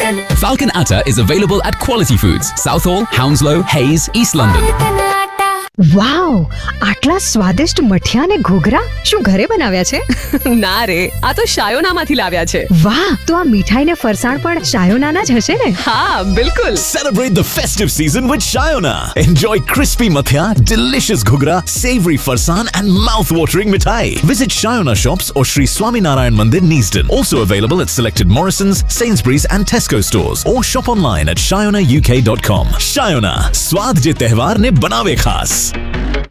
Falcon Atta is available at Quality Foods, Southall, Hounslow, Hayes, East London. વાવ, આટલા સ્વાદિષ્ટ મઠિયા અને ઘૂઘરા શું ઘરે બનાવ્યા છે? ના રે, આ તો શાયોનામાંથી લાવ્યા છે. વાહ, તો આ મીઠાઈ ને ફરસાણ પણ શાયોનાના જ હશે ને? હા, બિલકુલ. Celebrate the festive season with Shayona. Enjoy crispy mathia, delicious ghugra, savory farsan and mouth-watering mithai. Visit Shayona shops or Sri Swaminarayan Mandir, Neasden. Also available at selected Morrisons, Sainsbury's and Tesco stores, or shop online at shayonauk.com. Shayona, स्वाद जे त्योहार ने बनावे खास.